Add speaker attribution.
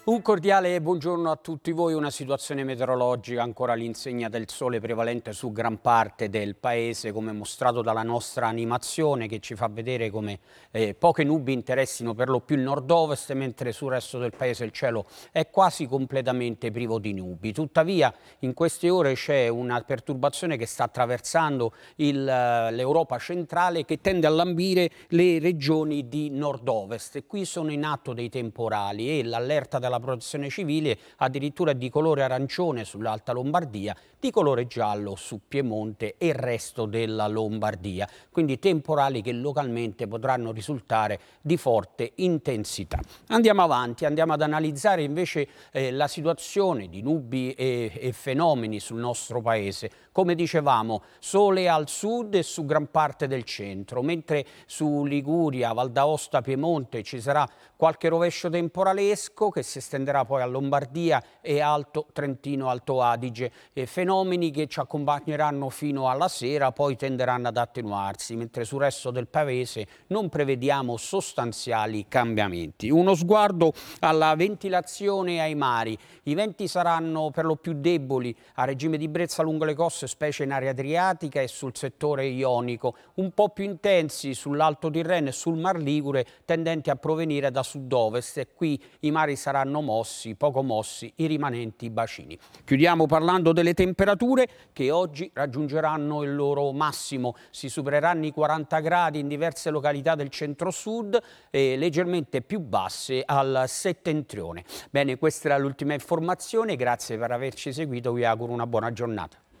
Speaker 1: Un cordiale buongiorno a tutti voi. Una situazione meteorologica ancora all'insegna del sole prevalente su gran parte del paese, come mostrato dalla nostra animazione, che ci fa vedere come poche nubi interessino per lo più il nord-ovest, mentre sul resto del paese il cielo è quasi completamente privo di nubi. Tuttavia in queste ore c'è una perturbazione che sta attraversando l'Europa centrale, che tende a lambire le regioni di nord-ovest, e qui sono in atto dei temporali e l'allerta della Protezione Civile addirittura è di colore arancione sull'Alta Lombardia, di colore giallo su Piemonte e il resto della Lombardia, quindi temporali che localmente potranno risultare di forte intensità. Andiamo avanti, andiamo ad analizzare invece la situazione di nubi e fenomeni sul nostro paese. Come dicevamo, sole al sud e su gran parte del centro, mentre su Liguria, Val d'Aosta, Piemonte ci sarà qualche rovescio temporalesco che si estenderà poi a Lombardia e Alto Trentino, Alto Adige, fenomeni che ci accompagneranno fino alla sera, poi tenderanno ad attenuarsi, mentre sul resto del paese non prevediamo sostanziali cambiamenti. Uno sguardo alla ventilazione e ai mari. I venti saranno per lo più deboli a regime di brezza lungo le coste, specie in area adriatica e sul settore ionico, un po' più intensi sull'Alto Tirreno e sul Mar Ligure, tendenti a provenire da sud-ovest, e qui i mari saranno mossi, poco mossi i rimanenti bacini. Chiudiamo parlando delle temperature, che oggi raggiungeranno il loro massimo, si supereranno i 40 gradi in diverse località del centro-sud e leggermente più basse al settentrione. Bene, questa era l'ultima informazione, grazie per averci seguito, vi auguro una buona giornata.